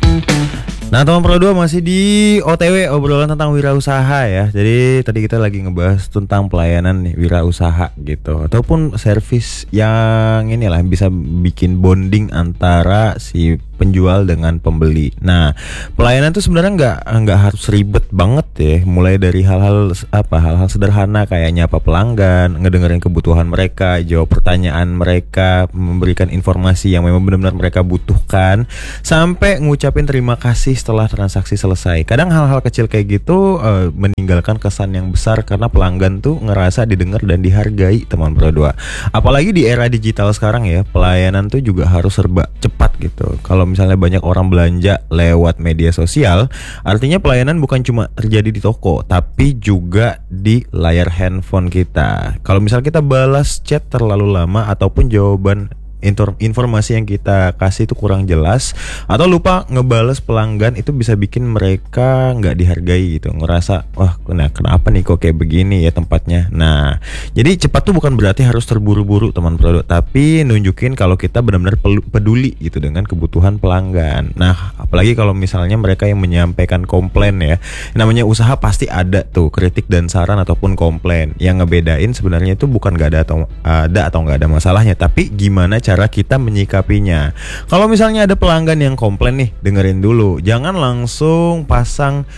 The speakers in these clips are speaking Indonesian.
Nah, teman Pro 2 masih di OTW, obrolan tentang wirausaha ya. Jadi tadi kita lagi ngebahas tentang pelayanan nih, wirausaha gitu, ataupun servis yang inilah bisa bikin bonding antara si penjual dengan pembeli. Nah, pelayanan tuh sebenarnya nggak harus ribet banget ya. Mulai dari hal-hal sederhana kayak nyapa pelanggan, ngedengerin kebutuhan mereka, jawab pertanyaan mereka, memberikan informasi yang memang benar-benar mereka butuhkan, sampai ngucapin terima kasih setelah transaksi selesai. Kadang hal-hal kecil kayak gitu meninggalkan kesan yang besar karena pelanggan tuh ngerasa didengar dan dihargai, teman Pro 2. Apalagi di era digital sekarang ya, pelayanan tuh juga harus serba cepat gitu. Kalau misalnya banyak orang belanja lewat media sosial, artinya pelayanan bukan cuma terjadi di toko, tapi juga di layar handphone kita. Kalau misalnya kita balas chat terlalu lama ataupun jawaban informasi yang kita kasih itu kurang jelas atau lupa ngebales pelanggan, itu bisa bikin mereka nggak dihargai gitu, ngerasa wah kenapa nih kok kayak begini ya tempatnya. Nah, jadi cepat tuh bukan berarti harus terburu-buru teman produk, tapi nunjukin kalau kita benar-benar peduli gitu dengan kebutuhan pelanggan. Nah, apalagi kalau misalnya mereka yang menyampaikan komplain ya, namanya usaha pasti ada tuh kritik dan saran ataupun komplain. Yang ngebedain sebenarnya itu bukan nggak ada atau nggak ada masalahnya, tapi gimana cara kita menyikapinya. Kalau misalnya ada pelanggan yang komplain nih, dengerin dulu, jangan langsung pasang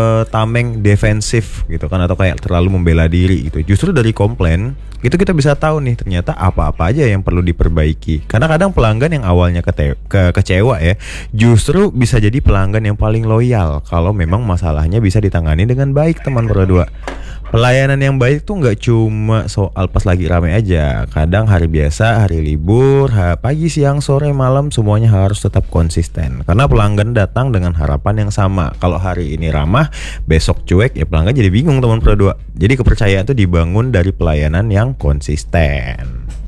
tameng defensif gitu kan, atau kayak terlalu membela diri gitu. Justru dari komplain itu kita bisa tahu nih ternyata apa-apa aja yang perlu diperbaiki. Karena kadang pelanggan yang awalnya kecewa ya, justru bisa jadi pelanggan yang paling loyal kalau memang masalahnya bisa ditangani dengan baik, teman Pro 2. Pelayanan yang baik tuh nggak cuma soal pas lagi rame aja. Kadang hari biasa, hari libur, pagi, siang, sore, malam, semuanya harus tetap konsisten. Karena pelanggan datang dengan harapan yang sama. Kalau hari ini ramah, besok cuek, ya pelanggan jadi bingung, teman Pro 2. Jadi kepercayaan tuh dibangun dari pelayanan yang konsisten.